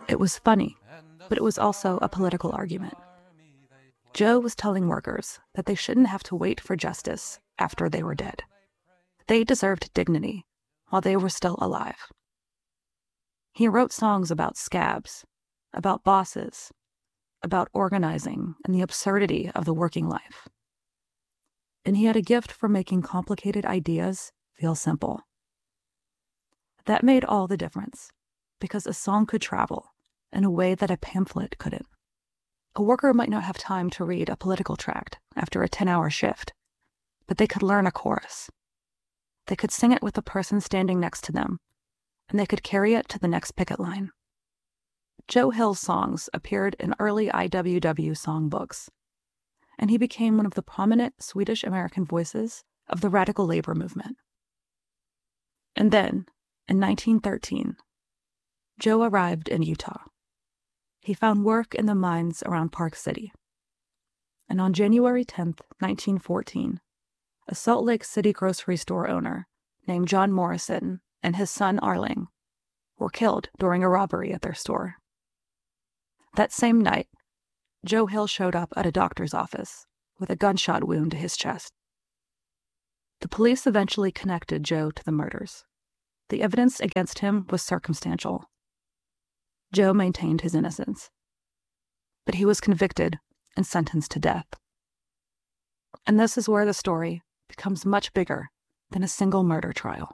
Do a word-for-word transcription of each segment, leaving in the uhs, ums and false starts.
It was funny, but it was also a political argument. Joe was telling workers that they shouldn't have to wait for justice after they were dead. They deserved dignity while they were still alive. He wrote songs about scabs, about bosses, about organizing and the absurdity of the working life. And he had a gift for making complicated ideas feel simple. That made all the difference, because a song could travel in a way that a pamphlet couldn't. A worker might not have time to read a political tract after a ten-hour shift, but they could learn a chorus. They could sing it with the person standing next to them, and they could carry it to the next picket line. Joe Hill's songs appeared in early I W W songbooks, and he became one of the prominent Swedish-American voices of the radical labor movement. And then, in nineteen thirteen, Joe arrived in Utah. He found work in the mines around Park City. And on January tenth, nineteen fourteen, a Salt Lake City grocery store owner named John Morrison and his son Arling were killed during a robbery at their store. That same night, Joe Hill showed up at a doctor's office with a gunshot wound to his chest. The police eventually connected Joe to the murders. The evidence against him was circumstantial. Joe maintained his innocence, but he was convicted and sentenced to death. And this is where the story becomes much bigger than a single murder trial.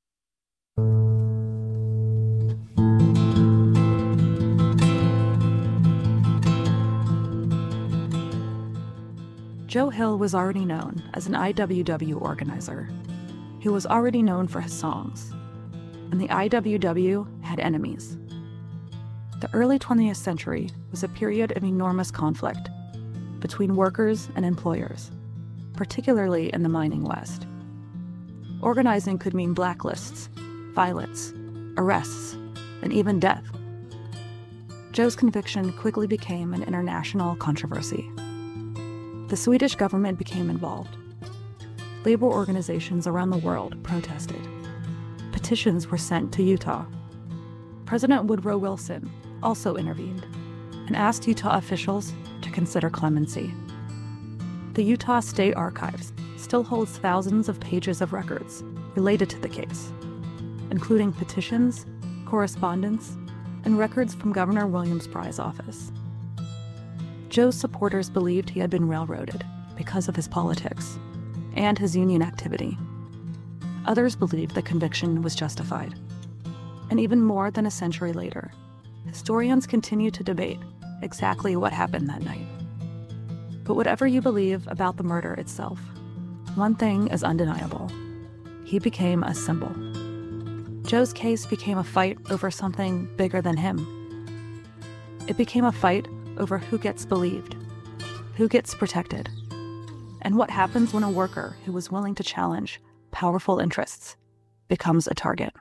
Joe Hill was already known as an I W W organizer. He was already known for his songs, and the I W W had enemies. The early twentieth century was a period of enormous conflict between workers and employers, particularly in the mining West. Organizing could mean blacklists, violence, arrests, and even death. Joe's conviction quickly became an international controversy. The Swedish government became involved. Labor organizations around the world protested. Petitions were sent to Utah. President Woodrow Wilson also intervened and asked Utah officials to consider clemency. The Utah State Archives still holds thousands of pages of records related to the case, including petitions, correspondence, and records from Governor Williams Pry's office. Joe's supporters believed he had been railroaded because of his politics and his union activity. Others believed the conviction was justified. And even more than a century later, historians continue to debate exactly what happened that night. But whatever you believe about the murder itself, one thing is undeniable. He became a symbol. Joe's case became a fight over something bigger than him. It became a fight over who gets believed, who gets protected, and what happens when a worker who was willing to challenge powerful interests becomes a target.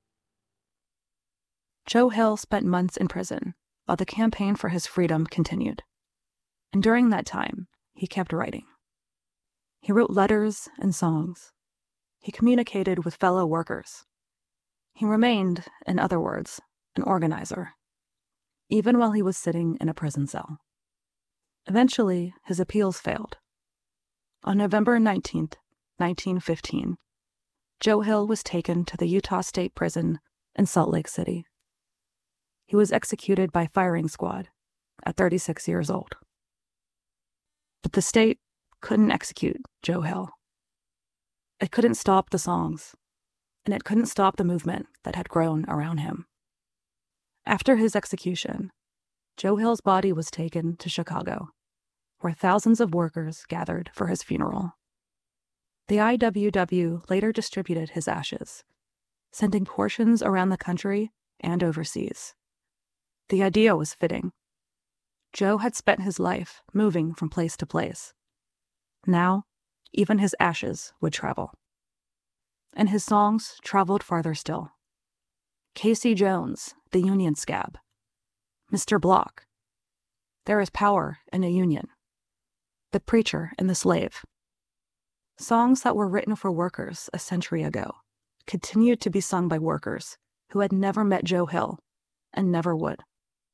Joe Hill spent months in prison while the campaign for his freedom continued. And during that time, he kept writing. He wrote letters and songs. He communicated with fellow workers. He remained, in other words, an organizer, even while he was sitting in a prison cell. Eventually, his appeals failed. On November nineteenth, nineteen fifteen, Joe Hill was taken to the Utah State Prison in Salt Lake City. He was executed by firing squad at thirty-six years old. But the state couldn't execute Joe Hill. It couldn't stop the songs, and it couldn't stop the movement that had grown around him. After his execution, Joe Hill's body was taken to Chicago, where thousands of workers gathered for his funeral. The I W W later distributed his ashes, sending portions around the country and overseas. The idea was fitting. Joe had spent his life moving from place to place. Now, even his ashes would travel. And his songs traveled farther still. Casey Jones, the Union Scab. Mister Block. There is power in a union. The Preacher and the Slave. Songs that were written for workers a century ago continued to be sung by workers who had never met Joe Hill and never would.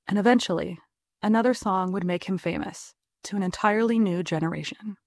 And eventually, another song would make him famous to an entirely new generation.